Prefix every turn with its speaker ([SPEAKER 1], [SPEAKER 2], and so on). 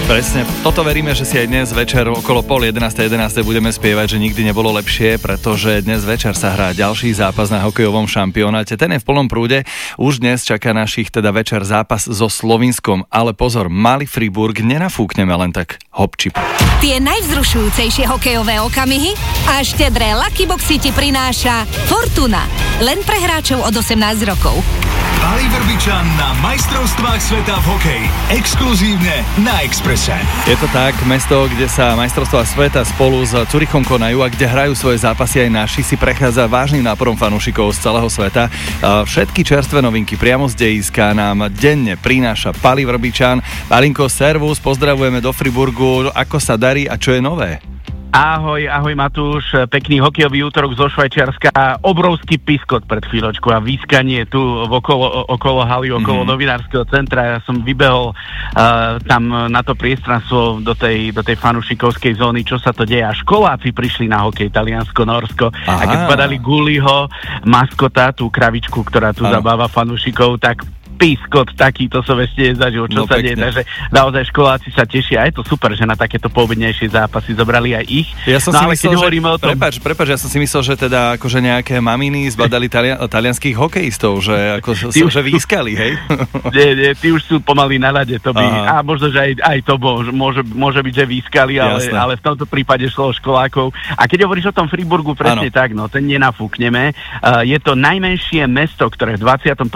[SPEAKER 1] Presne, toto veríme, že si aj dnes večer okolo 10:30, 11:00 budeme spievať, že nikdy nebolo lepšie, pretože dnes večer sa hrá ďalší zápas na hokejovom šampionáte. Ten je v plnom prúde. Už dnes čaká našich teda večer zápas so Slovinskom, ale pozor, malý Friburg nenafúkneme len tak hopčip.
[SPEAKER 2] Tie najvzrušujúcejšie hokejové okamihy a štedré Lucky Boxy ti prináša Fortuna. Len pre hráčov od 18 rokov.
[SPEAKER 3] Pali Vrbičan na majstrovstvách sveta v hokeji. Exkluzívne na Expresse.
[SPEAKER 1] Je to tak, mesto, kde sa majstrovstvá sveta spolu s Zürichom konajú a kde hrajú svoje zápasy aj naši, si prechádza vážnym náporom fanúšikov z celého sveta. Všetky čerstvé novinky priamo z dejiska nám denne prináša Pali Vrbičan. Palinko, servus, pozdravujeme do Friburgu. Ako sa darí a čo je nové?
[SPEAKER 4] Ahoj Matúš, pekný hokejový útorok zo Švajčiarska, obrovský piskot pred chvíľočkou a výskanie tu okolo haly, okolo novinárskeho centra. Ja som vybehol tam na to priestranstvo do tej fanúšikovskej zóny, čo sa to deje. A školáci prišli na hokej Taliansko-Norsko. A keď spadali Guliho, maskota, tú kravičku, ktorá tu zabáva fanúšikov, tak piskot taký, to som ešte nezažil, čo sa deje, takže naozaj školáci sa tešia a je to super, že na takéto poobednejšie zápasy zobrali aj ich.
[SPEAKER 1] Ja som si myslel, že prepáč, ja som si myslel, že teda akože nejaké maminy zbadali talianských hokejistov, že ako že výskali, hej?
[SPEAKER 4] Nie, tí už sú pomaly na rade, to by, a možno, že aj to môže byť, že výskali, ale v tomto prípade šlo o školákov. A keď hovoríš o tom Friburgu, presne tak, no, ten nenafúkneme. Je to najmenšie mesto, ktoré v 21.